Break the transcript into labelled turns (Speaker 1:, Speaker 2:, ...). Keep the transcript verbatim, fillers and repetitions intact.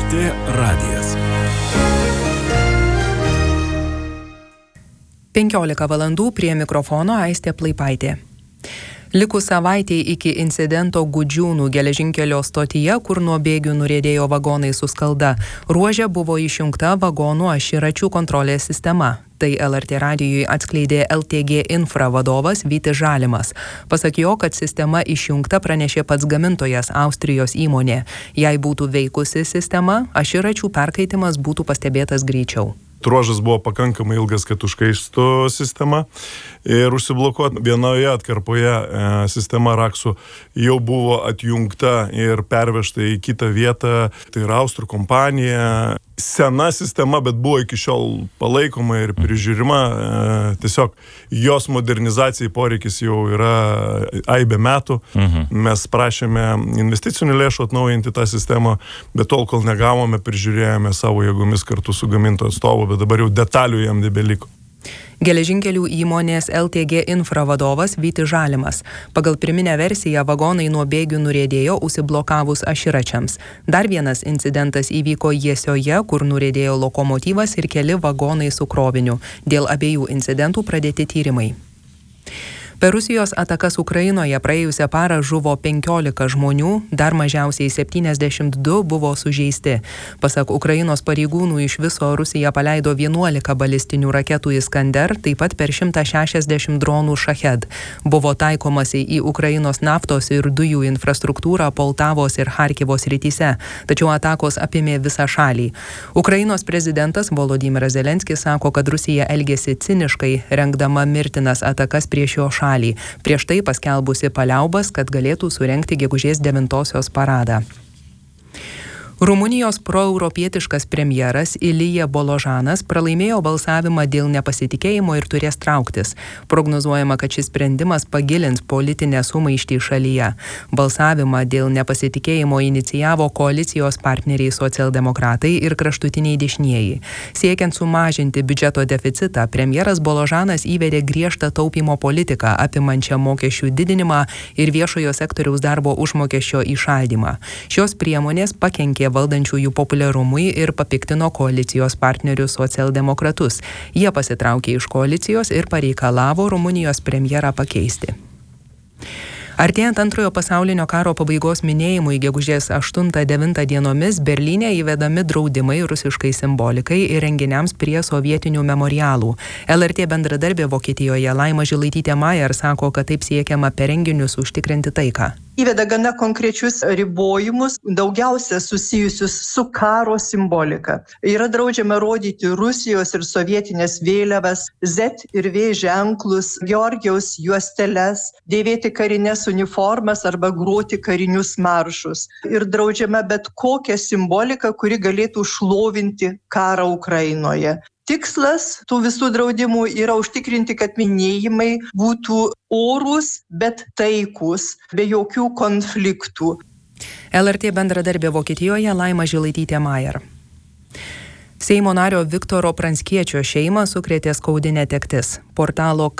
Speaker 1: T radijas.
Speaker 2: penkiolika valandų prie mikrofono Aistė Plaipaitė. Likus savaitei iki incidento Gudžiūnų geležinkelio stotyje, kur nuo bėgių nuriedėjo vagonai su skalda, ruože buvo išjungta vagonų aširačių kontrolės sistema. Tai L R T radijui atskleidė L T G Infra vadovas Vytis Žalimas. Pasak jo, kad sistema išjungta, pranešė pats gamintojas Austrijos įmonė. Jei būtų veikusi sistema, aširačių perkaitimas būtų pastebėtas greičiau.
Speaker 3: Ruožas buvo pakankamai ilgas, kad užkaistų sistema ir užsiblokuoti. Vienoje atkarpoje e, sistema raksų jau buvo atjungta ir pervežta į kitą vietą. Tai yra Austrų kompanija. Sena sistema, bet buvo iki šiol palaikoma ir prižiūrima. E, tiesiog jos modernizacijai poreikis jau yra aibė metų. Mhm. Mes prašėme investicinių lėšų atnaujinti tą sistemą, bet tol, kol negavome, prižiūrėjome savo jėgomis kartu su gamintojo atstovu, bet dabar jau detalių jam nebeliko.
Speaker 2: Geležinkelių įmonės L T G Infra vadovas Vytis Žalimas. Pagal pirminę versiją vagonai nuo bėgių nuriedėjo užsiblokavus aširačiams. Dar vienas incidentas įvyko Jesioje, kur nuriedėjo lokomotyvas ir keli vagonai su kroviniu. Dėl abiejų incidentų pradėti tyrimai. Per Rusijos atakas Ukrainoje praėjusią parą žuvo penkiolika žmonių, dar mažiausiai septyniasdešimt du buvo sužeisti. Pasak Ukrainos pareigūnų, iš viso Rusija paleido vienuolika balistinių raketų Iskander, taip pat per šimtą šešiasdešimt dronų Šached. Buvo taikomasi į Ukrainos naftos ir dujų infrastruktūrą Poltavos ir Charkivos srityse, tačiau atakos apėmė visą šalį. Ukrainos prezidentas Volodymyras Zelenskis sako, kad Rusija elgėsi ciniškai, rengdama mirtinas atakas prieš jo šalį. Prieš tai paskelbusi paliaubas, kad galėtų surengti gegužės devintosios paradą. Rumunijos proeuropietiškas premjeras Ilija Boložanas pralaimėjo balsavimą dėl nepasitikėjimo ir turės trauktis. Prognozuojama, kad šis sprendimas pagilins politinę sumaištį šalyje. Balsavimą dėl nepasitikėjimo inicijavo koalicijos partneriai socialdemokratai ir kraštutiniai dešinieji. Siekiant sumažinti biudžeto deficitą, premjeras Boložanas įvedė griežtą taupymo politiką, apimančią mokesčių didinimą ir viešojo sektoriaus darbo užmokesčio įšaldymą. Šios priemonės pakenkė valdančiųjų populiarumui ir papiktino koalicijos partnerius socialdemokratus. Jie pasitraukė iš koalicijos ir pareikalavo Rumunijos premjerą pakeisti. Artėjant antrojo pasaulinio karo pabaigos minėjimui gegužės aštuntą devintą dienomis Berlyne įvedami draudimai rusiškai simbolikai ir renginiams prie sovietinių memorialų. L R T bendradarbė Vokietijoje Laima Žilaitytė Majer sako, kad taip siekiama per renginius užtikrinti taiką.
Speaker 4: Įveda gana konkrečius ribojimus, daugiausia susijusius su karo simbolika. Yra draudžiama rodyti Rusijos ir sovietinės vėliavas, Z ir V ženklus, Georgijaus juosteles, dėvėti karines uniformas arba groti karinius maršus. Ir draudžiama bet kokią simboliką, kuri galėtų šlovinti karą Ukrainoje. Tikslas tų visų draudimų yra užtikrinti, kad minėjimai būtų orūs, bet taikus, be jokių konfliktų.
Speaker 2: L R T bendradarbė Vokietijoje Laima Žilaitytė Majer. Seimo nario Viktoro Pranckiečio šeimą sukrėtė skaudi netektis. Portalo